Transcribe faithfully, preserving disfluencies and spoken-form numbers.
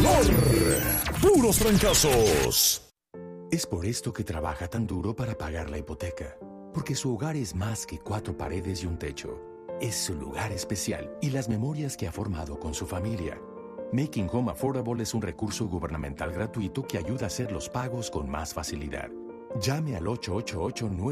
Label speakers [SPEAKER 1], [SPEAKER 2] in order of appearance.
[SPEAKER 1] dolor. Puros fracasos.
[SPEAKER 2] Es por esto que trabaja tan duro para pagar la hipoteca. Porque su hogar es más que cuatro paredes y un techo. Es su lugar especial y las memorias que ha formado con su familia. Making Home Affordable es un recurso gubernamental gratuito que ayuda a hacer los pagos con más facilidad. Llame al ocho ocho ocho nueve